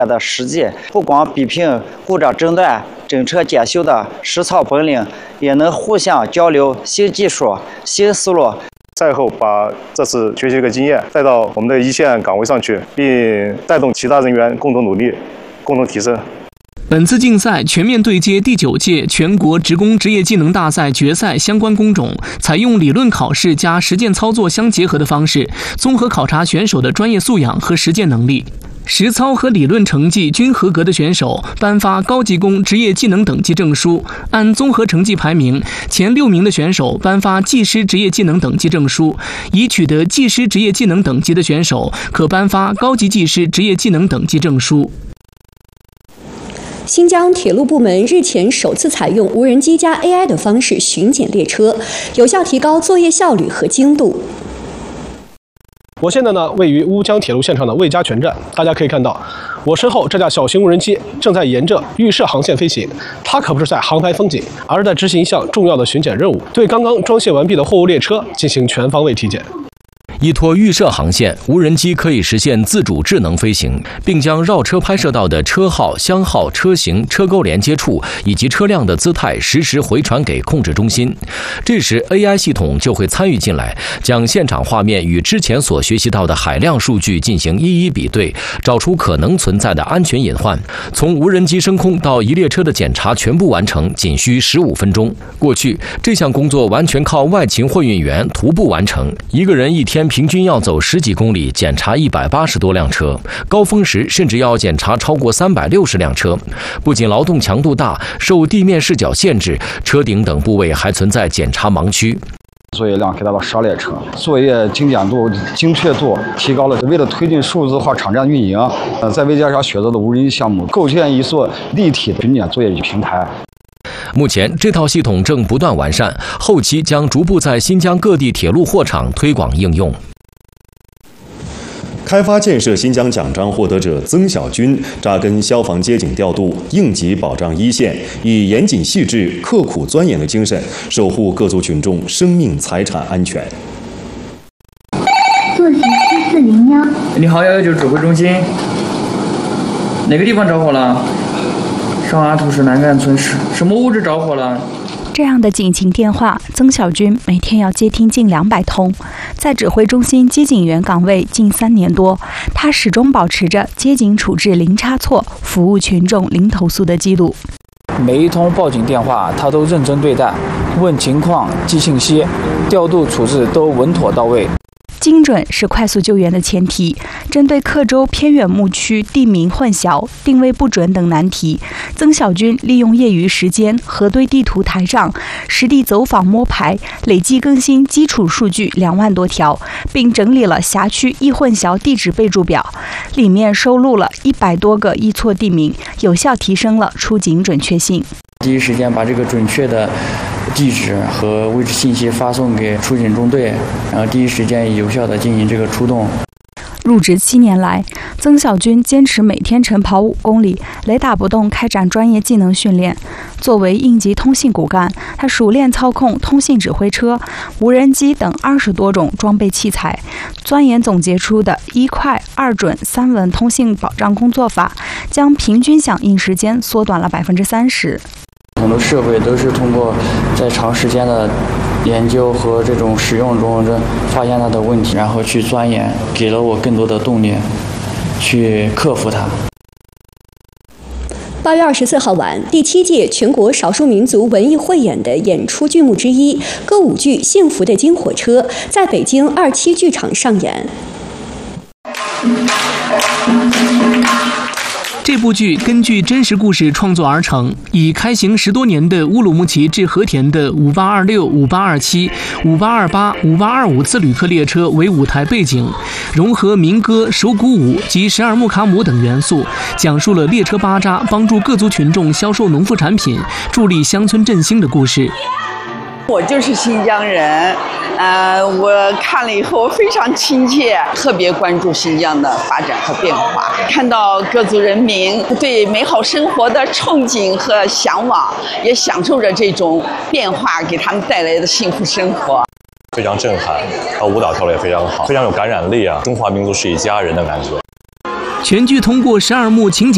的实际，不光比拼故障诊断、整车检修的实操本领，也能互相交流新技术、新思路。 赛后把这次学习的经验带到我们的一线岗位上去，并带动其他人员共同努力，共同提升。 本次竞赛全面对接第9届全国职工职业技能大赛决赛相关工种，采用理论考试加实践操作相结合的方式，综合考察选手的专业素养和实践能力。实操和理论成绩均合格的选手颁发高级工职业技能等级证书，按综合成绩排名，前6名的选手颁发技师职业技能等级证书，已取得技师职业技能等级的选手可颁发高级技师职业技能等级证书。 新疆铁路部门日前首次采用无人机加 AI 的方式巡检列车，有效提高作业效率和精度。 我现在呢位于乌江铁路现场的魏家泉站，大家可以看到，我身后这架小型无人机正在沿着预设航线飞行，它可不是在航拍风景，而是在执行一项重要的巡检任务，对刚刚装卸完毕的货物列车进行全方位体检。 依托预设航线，无人机可以实现自主智能飞行，并将绕车拍摄到的车号、厢号、车型、车沟连接处以及车辆的姿态实时回传给控制中心。这时 AI 系统就会参与进来，将现场画面与之前所学习到的海量数据进行一一比对，找出可能存在的安全隐患。从无人机升空到一列车的检查全部完成，仅需15分钟。过去这项工作完全靠外勤货运员徒步完成，一个人一天平均要走10几公里，检查180多辆车，高峰时甚至要检查超过360辆车。不仅劳动强度大，受地面视角限制，车顶等部位还存在检查盲区。 作业量给到了12列车，作业精简度、精确度提高了。为了推进数字化场站运营，在魏家桥选择的无人机项目，构建一座立体的巡检作业平台。 目前这套系统正不断完善，后期将逐步在新疆各地铁路货场推广应用。 开发建设新疆奖章获得者曾小军扎根消防接警调度，应急保障一线，以严谨细致、刻苦钻研的精神，守护各族群众生命财产安全。 坐席7401。 你好，119指挥中心，哪个地方着火了？上阿土市南干村什么物质着火了？ 这样的警情电话，曾小军每天要接听近200通，在指挥中心接警员岗位近3年多，他始终保持着接警处置零差错、服务群众零投诉的记录。 每一通报警电话，他都认真对待，问情况、记信息，调度处置都稳妥到位。 精准是快速救援的前提。针对克州偏远牧区地名混淆、定位不准等难题，曾小军利用业余时间核对地图台账，实地走访摸排，累计更新基础数据2万多条，并整理了辖区易混淆地址备注表，里面收录了100多个易错地名，有效提升了出警准确性。 第一时间把这个准确的地址和位置信息发送给出警中队，然后第一时间有效的进行这个出动。 入职7年来，曾小军坚持每天晨跑5公里，雷打不动开展专业技能训练。作为应急通信骨干，他熟练操控通信指挥车、无人机等20多种装备器材，钻研总结出的1快2准3稳通信保障工作法，将平均响应时间缩短了30%。 很多设备都是通过在长时间的研究和这种使用中发现它的问题，然后去钻研，给了我更多的动力去克服它。 8月24号晚，第7届全国少数民族文艺汇演的演出剧目之一，歌舞剧《幸福的金火车》在北京27剧场上演。 这部剧根据真实故事创作而成，以开行10多年的乌鲁木齐至和田的5826、5827、5828、5825次旅客列车为舞台背景，融合民歌、手鼓舞及十二木卡姆等元素，讲述了列车巴扎帮助各族群众销售农副产品，助力乡村振兴的故事。 我就是新疆人，我看了以后非常亲切，特别关注新疆的发展和变化，看到各族人民对美好生活的憧憬和向往，也享受着这种变化给他们带来的幸福生活。 非常震撼，舞蹈跳得也非常好，非常有感染力啊！中华民族是一家人的感觉。 全剧通过12幕情景